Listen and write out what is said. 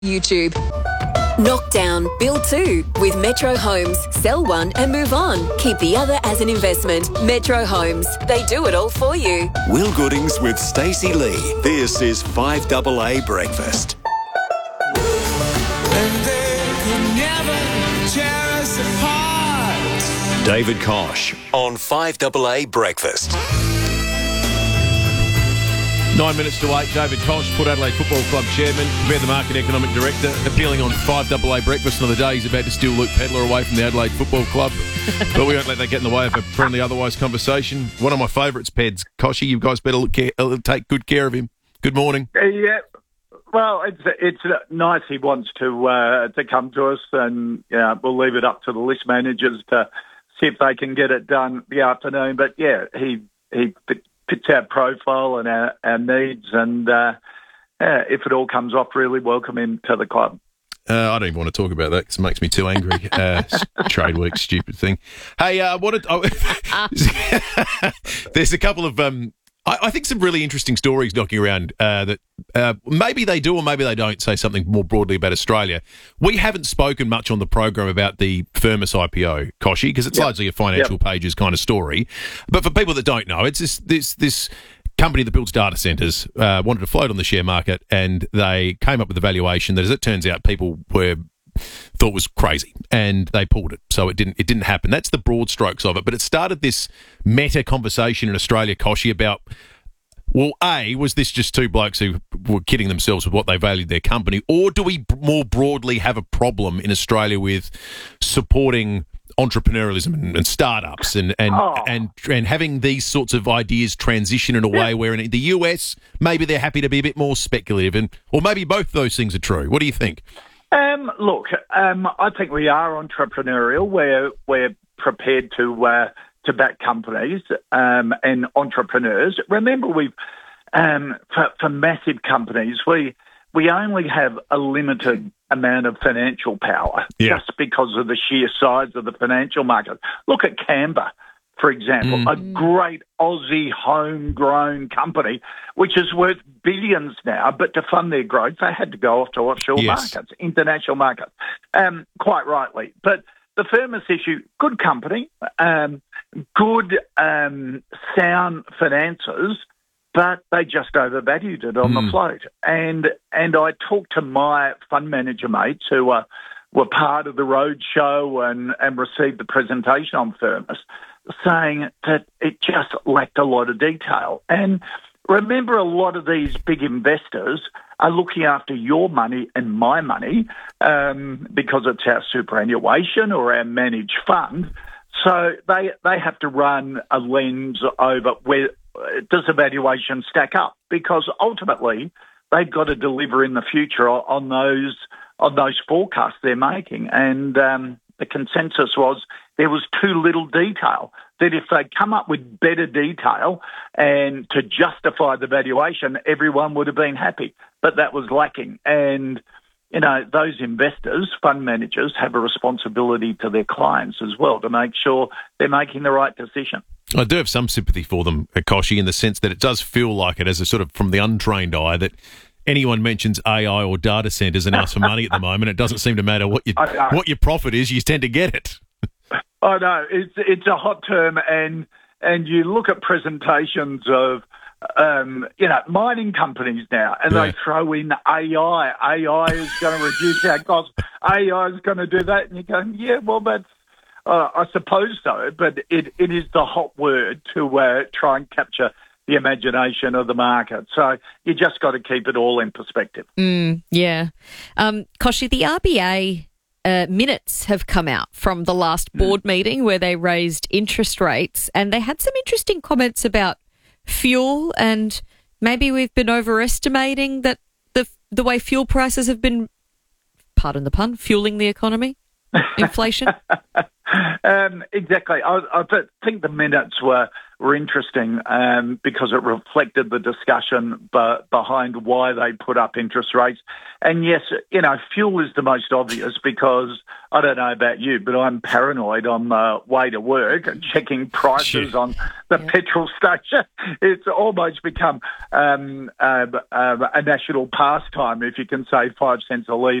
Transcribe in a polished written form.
YouTube. Knock down, build two with Metro Homes. Sell one and move on. Keep the other as an investment. Metro Homes. They do it all for you. Will Goodings with Stacey Lee. This is 5AA Breakfast. And they could never tear us apart. David Kosh on 5AA Breakfast. 9 minutes to 8, David Kosh, Port Adelaide Football Club Chairman, Bear the Market Economic Director, appealing on 5AA Breakfast on the day he's about to steal Luke Pedler away from the Adelaide Football Club. But we won't let that get in the way of a friendly otherwise conversation. One of my favourites, Peds. Koshy, you guys better take good care of him. Good morning. Yeah. Well, it's nice he wants to come to us, and we'll leave it up to the list managers to see if they can get it done the afternoon. But yeah, he fits our profile and our needs, and if it all comes off, really welcome him to the club. I don't even want to talk about that because it makes me too angry. Trade week, stupid thing. Hey, there's a couple of I think some really interesting stories knocking around that maybe they do or maybe they don't say something more broadly about Australia. We haven't spoken much on the program about the Firmus IPO, Koshy, because it's largely a financial pages kind of story. But for people that don't know, it's this company that builds data centres wanted to float on the share market, and they came up with a valuation that, as it turns out, people thought was crazy, and they pulled it. So it didn't happen. That's the broad strokes of it. But it started this meta conversation in Australia, Koshy, about, well, A, was this just two blokes who were kidding themselves with what they valued their company, or do we more broadly have a problem in Australia with supporting entrepreneurialism and startups and having these sorts of ideas transition in a way where in the US maybe they're happy to be a bit more speculative, or maybe both those things are true? What do you think? Look, I think we are entrepreneurial. We're prepared to back companies and entrepreneurs. Remember, for massive companies, we only have a limited amount of financial power just because of the sheer size of the financial market. Look at Canva, for example, a great Aussie homegrown company, which is worth billions now, but to fund their growth, they had to go off to offshore markets, international markets, quite rightly. But the Firmus issue, good company, good sound finances, but they just overvalued it on the float. And I talked to my fund manager mates who were part of the roadshow and received the presentation on Firmus, saying that it just lacked a lot of detail. And remember, a lot of these big investors are looking after your money and my money because it's our superannuation or our managed fund. So they have to run a lens over where does the valuation stack up, because ultimately they've got to deliver in the future on those forecasts they're making. And the consensus was there was too little detail, that if they come up with better detail and to justify the valuation, everyone would have been happy. But that was lacking. And, those investors, fund managers, have a responsibility to their clients as well to make sure they're making the right decision. I do have some sympathy for them, Koshy, in the sense that it does feel like it, as a sort of from the untrained eye, that anyone mentions AI or data centres and asks for money at the moment, it doesn't seem to matter what your profit is, you tend to get it. I know. It's a hot term, and you look at presentations of mining companies now, and they throw in AI. AI is going to reduce our costs. AI is going to do that. And you're going, yeah, well, that's, I suppose so, but it is the hot word to try and capture the imagination of the market. So you just got to keep it all in perspective. Koshy, the RBA minutes have come out from the last board meeting where they raised interest rates, and they had some interesting comments about fuel, and maybe we've been overestimating that the way fuel prices have been, pardon the pun, fueling the economy. inflation? Exactly. I think the minutes were interesting because it reflected the discussion behind why they put up interest rates. And yes, fuel is the most obvious because I don't know about you, but I'm paranoid on my way to work and checking prices on the petrol station. It's almost become a national pastime if you can save 5 cents a litre.